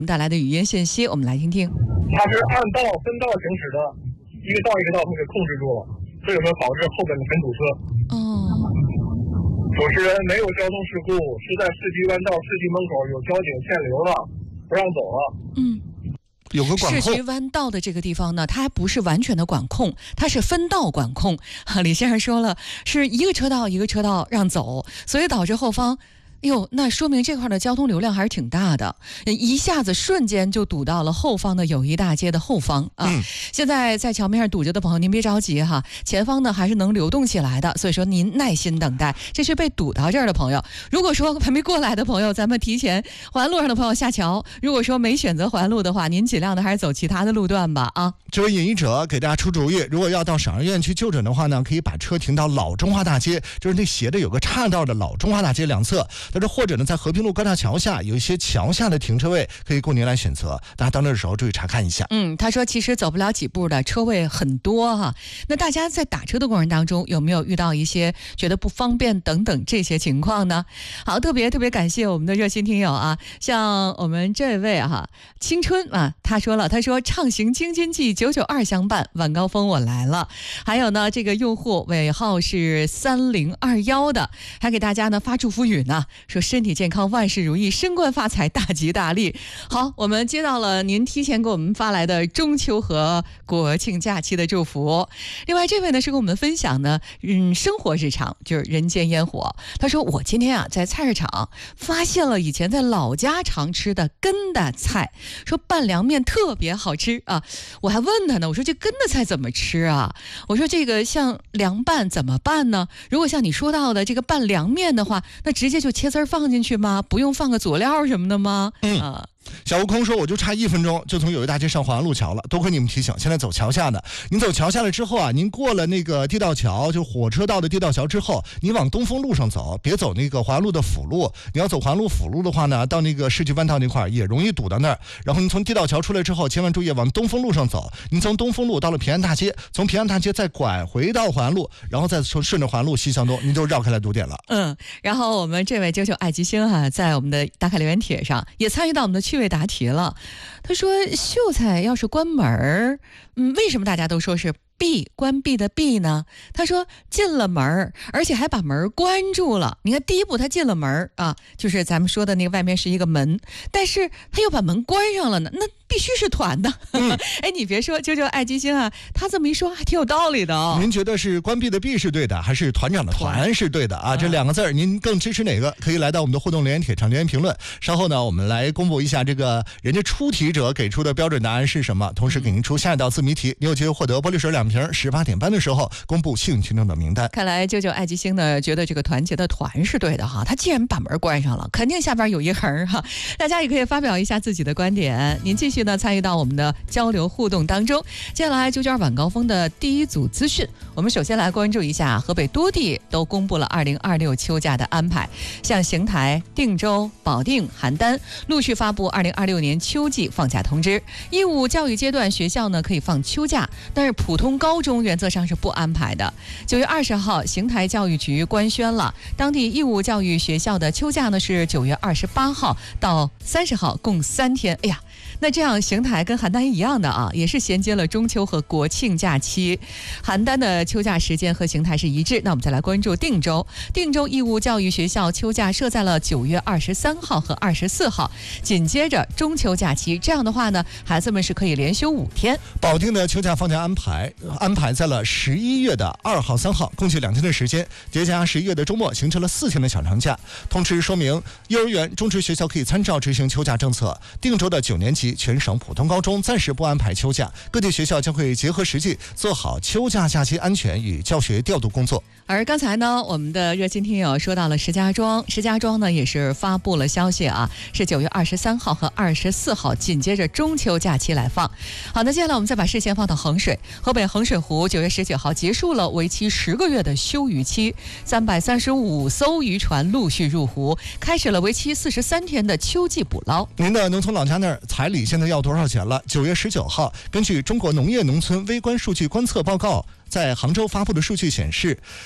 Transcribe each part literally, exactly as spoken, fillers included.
们带来的语音信息，我们来听听。 它是按道分道行驶的，一个道一个道它给控制住了，这有没有导致后边的很堵车？ 哦， 主持人，没有交通事故，是在市区弯道市区门口有交警限流了，不让走了。 嗯。 有个管控， 市区弯道的这个地方呢，它还不是完全的管控，它是分道管控。李先生说了，是一个车道一个车道让走，所以导致后方。哟，那说明这块的交通流量还是挺大的，一下子瞬间就堵到了后方的友谊大街的后方啊！ 嗯、 现在在桥面上堵着的朋友，您别着急哈，前方呢还是能流动起来的，所以说您耐心等待。这是被堵到这儿的朋友，如果说还没过来的朋友，咱们提前环路上的朋友下桥。如果说没选择环路的话，您尽量的还是走其他的路段吧啊！ 这位演绎者给大家出主意，如果要到省二院去就诊的话呢，可以把车停到老中华大街，就是那斜着有个岔道的老中华大街两侧。但是或者呢，在和平路高架桥下有一些桥下的停车位可以供您来选择，大家到那的时候注意查看一下。 嗯，他说其实走不了几步的车位很多哈。那大家在打车的过程当中有没有遇到一些觉得不方便等等这些情况呢？好，特别特别感谢我们的热心听友啊，像我们这位哈青春啊，他说了，他说畅行京津冀九九二相伴，晚高峰我来了。还有呢，这个用户尾号是三零二一的，还给大家呢发祝福语呢，说身体健康，万事如意，升官发财，大吉大利。好，我们接到了您提前给我们发来的中秋和国庆假期的祝福。另外这位呢是跟我们分享呢，嗯，生活日常就是人间烟火。他说我今天啊在菜市场发现了以前在老家常吃的根的菜，说拌凉面特别好吃啊。我还问他呢，我说这根的菜怎么吃啊？我说这个像凉拌怎么办呢？如果像你说到的这个拌凉面的话，那直接就切丝放进去吗？不用放个佐料什么的吗？ 嗯啊。 小悟空说我就差一分钟就从友谊大街上环安路桥了，多亏你们提醒，现在走桥下的。您走桥下了之后啊，您过了那个地道桥，就火车道的地道桥之后，你往东风路上走，别走那个环安路的辅路。你要走环安路辅路的话呢，到那个市区弯道那块也容易堵到那儿。然后您从地道桥出来之后，千万注意往东风路上走。您从东风路到了平安大街，从平安大街再拐回到环安路，然后再从顺着环安路西向东，您就绕开了堵点了。 嗯，然后我们这位九九爱吉星哈、啊，在我们的打卡留言帖上也参与到我们的趣味答题了。他说秀才要是关门，嗯，为什么大家都说是闭关闭的闭呢？他说进了门，而且还把门关住了。你看第一步他进了门啊，就是咱们说的那个外面是一个门，但是他又把门关上了呢，那必须是团的。嗯、哎，你别说，啾啾爱吉星啊，他这么一说还挺有道理的哦。 您觉得是关闭的闭是对的，还是团长的团是对的啊？这两个字您更支持哪个？可以来到我们的互动留言帖上留言评论。稍后呢，我们来公布一下这个人家出题者给出的标准答案是什么，同时给您出下一道自谜题，你有机会获得玻璃水两瓶。十八点半的时候公布幸运听众的名单。 看来啾啾爱吉星呢，觉得这个团结的团是对的哈。他既然把门关上了，肯定下边有一横哈。大家也可以发表一下自己的观点。您继续呢参与到我们的交流互动当中。接下来九九二晚高峰的第一组资讯，我们首先来关注一下河北多地都公布了二零二六秋假的安排，像邢台、定州、保定、邯郸陆续发布二零二六年秋季放假通知。义务教育阶段学校呢可以放秋假，但是普通高中原则上是不安排的。九月二十号，邢台教育局官宣了，当地义务教育学校的秋假呢是九月二十八号到三十号，共三天。哎呀，那这样邢台跟邯郸一样的啊，也是衔接了中秋和国庆假期。邯郸的秋假时间和邢台是一致。那我们再来关注定州，定州义务教育学校秋假设在了九月二十三号和二十四号，紧接着中秋假期。这样的话呢，孩子们是可以连休五天。 保定的秋假放假安排安排在了十一月的二号、三号，共计两天的时间，叠加十一月的周末，形成了四天的小长假。通知说明，幼儿园、中职学校可以参照执行秋假政策。定州的九年级全省普通高中暂时不安排秋假，各地学校将会结合实际做好秋假假期安全与教学调度工作。 而刚才呢，我们的热心听友说到了石家庄，石家庄呢也是发布了消息啊，是九月二十三号和二十四号，紧接着中秋假期来放。好，那接下来我们再把视线放到衡水，河北衡水湖九月十九号结束了为期十个月的休渔期，三百三十五艘渔船陆续入湖，开始了为期四十三天的秋季捕捞。 您的农村老家那儿彩礼现在要多少钱了？九月十九号，根据中国农业农村微观数据观测报告在杭州发布的数据显示，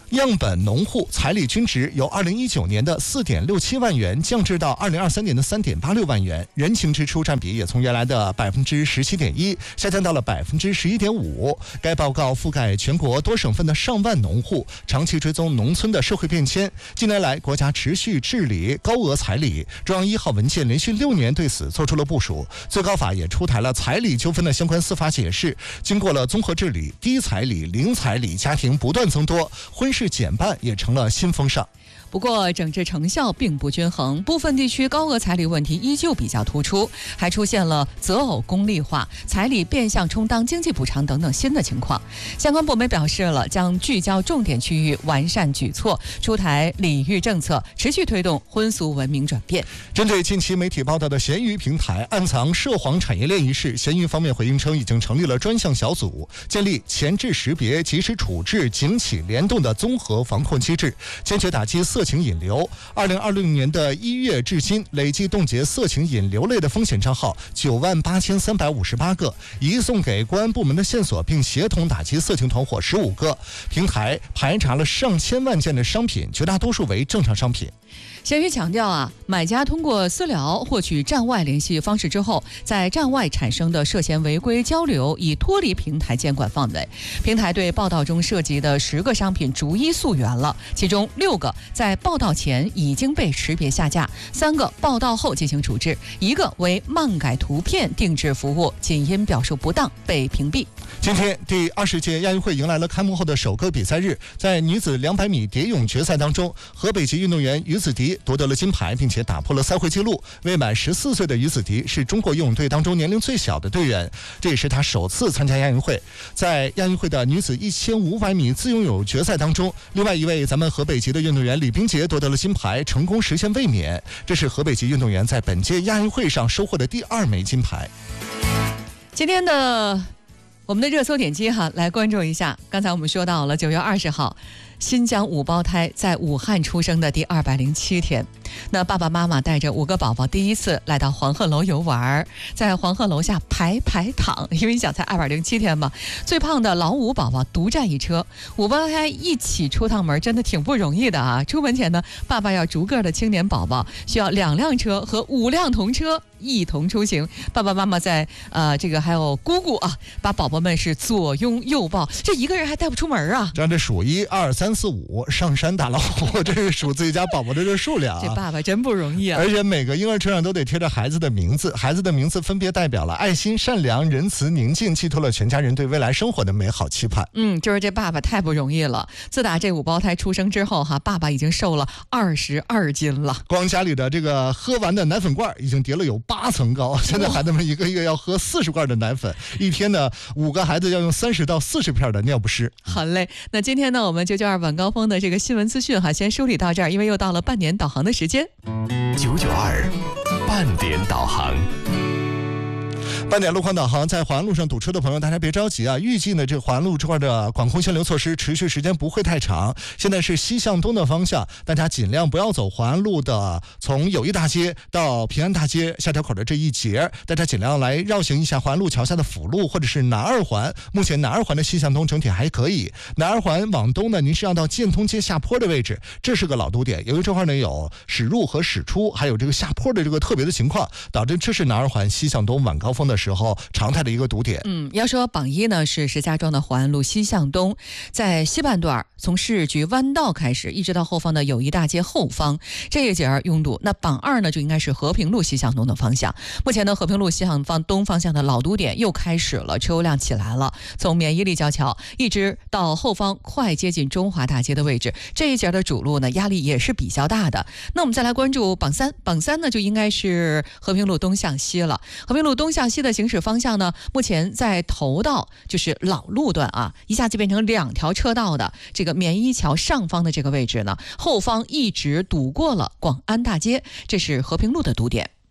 样本农户彩礼均值由二零一九年的四点六七万元降至到二零二三年的三点八六万元，人情支出占比也从原来的百分之十七点一下降到了百分之十一点五。该报告覆盖全国多省份的上万农户，长期追踪农村的社会变迁。近年来，国家持续治理高额彩礼，中央一号文件连续六年对此做出了部署。最高法也出台了彩礼纠纷的相关司法解释。经过了综合治理，低彩礼、零彩礼家庭不断增多，婚事减半也成了新风尚。 不过整治成效并不均衡，部分地区高额彩礼问题依旧比较突出，还出现了择偶功利化、彩礼变相充当经济补偿等等新的情况。相关部门表示了，将聚焦重点区域，完善举措，出台礼遇政策，持续推动婚俗文明转变。 针对近期媒体报道的闲鱼平台暗藏涉黄产业链一事，闲鱼方面回应称，已经成立了专项小组，建立前置识别、及时处置、警企联动的综合防控机制，坚决打击色情引流。二零二六年的一月至今，累计冻结色情引流类的风险账号九万八千三百五十八个，移送给公安部门的线索，并协同打击色情团伙十五个。平台排查了上千万件的商品，绝大多数为正常商品。 闲鱼强调啊，买家通过私聊获取站外联系方式之后，在站外产生的涉嫌违规交流已脱离平台监管范围。平台对报道中涉及的十个商品逐一溯源了，其中六个在报道前已经被识别下架，三个报道后进行处置，一个为漫改图片定制服务，仅因表述不当被屏蔽。 今天第二十届亚运会迎来了开幕后的首个比赛日，在女子两百米蝶泳决赛当中，河北籍运动员于子迪夺得了金牌，并且打破了赛会纪录。未满十四岁的于子迪是中国游泳队当中年龄最小的队员，这也是她首次参加亚运会。在亚运会的女子一千五百米自由泳决赛当中，另外一位咱们河北籍的运动员李冰洁夺得了金牌，成功实现卫冕。这是河北籍运动员在本届亚运会上收获的第二枚金牌。 今天的我们的热搜点击哈，来关注一下。刚才我们说到了九月二十号，新疆五胞胎在武汉出生的第二百零七天，那爸爸妈妈带着五个宝宝第一次来到黄鹤楼游玩，在黄鹤楼下排排躺，因为你想才二百零七天嘛，最胖的老五宝宝独占一车，五胞胎一起出趟门真的挺不容易的啊！出门前呢，爸爸要逐个的青年宝宝需要两辆车和五辆童车一同出行，爸爸妈妈在呃这个还有姑姑啊，把宝宝们是左拥右抱，这一个人还带不出门啊！ 这样这数一二三四五，上山打老虎，这是数自己家宝宝的这数量、啊。 这爸爸真不容易啊！ 而且每个婴儿车上都得贴着孩子的名字，孩子的名字分别代表了爱心、善良、仁慈、宁静，寄托了全家人对未来生活的美好期盼。 嗯，就是这爸爸太不容易了。自打这五胞胎出生之后哈，爸爸已经瘦了二十二斤了。 光家里的这个喝完的奶粉罐已经叠了有八层高，现在孩子们一个一个要喝四十罐的奶粉，一天呢五个孩子要用三十到四十片的尿不湿。 好嘞，那今天呢我们九九二晚高峰的这个新闻资讯哈，先梳理到这儿，因为又到了半点导航的时间。 九九二半点导航。 半点路况导航，在环安路上堵车的朋友，大家别着急啊！预计呢，这个环安路这块的管控限流措施持续时间不会太长。现在是西向东的方向，大家尽量不要走环安路的从友谊大街到平安大街下条口的这一节，大家尽量来绕行一下环安路桥下的辅路或者是南二环。目前南二环的西向东整体还可以，南二环往东呢，您是要到建通街下坡的位置，这是个老堵点。由于这块呢有驶入和驶出，还有这个下坡的这个特别的情况，导致这是南二环西向东晚高峰的时候常态的一个堵点。 嗯，要说榜一呢是石家庄的环安路西向东，在西半段从市局弯道开始，一直到后方的友谊大街后方这一节拥堵。那榜二呢就应该是和平路西向东的方向。目前呢和平路西向方东方向的老堵点又开始了，车流量起来了，从免疫立交桥一直到后方快接近中华大街的位置，这一节的主路呢压力也是比较大的。那我们再来关注榜三，榜三呢就应该是和平路东向西了。和平路东向西的行驶方向呢，目前在头道就是老路段啊，一下子变成两条车道的这个棉衣桥上方的这个位置呢，后方一直堵过了广安大街，这是和平路的堵点。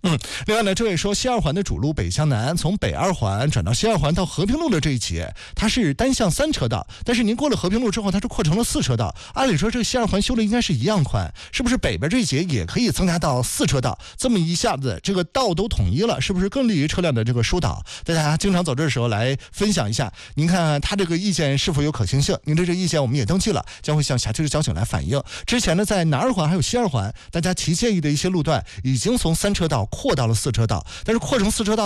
嗯，另外呢，这位说西二环的主路北向南，从北二环转到西二环到和平路的这一节，它是单向三车道，但是您过了和平路之后，它是扩成了四车道。按理说这个西二环修的应该是一样宽，是不是北边这一节也可以增加到四车道？这么一下子这个道都统一了，是不是更利于车辆的这个疏导？大家经常走这的时候来分享一下，您看他这个意见是否有可行性？您的这个意见我们也登记了，将会向辖区的交警来反映。之前呢，在南二环还有西二环，大家提建议的一些路段已经从三车道扩到了四车道，但是扩成四车道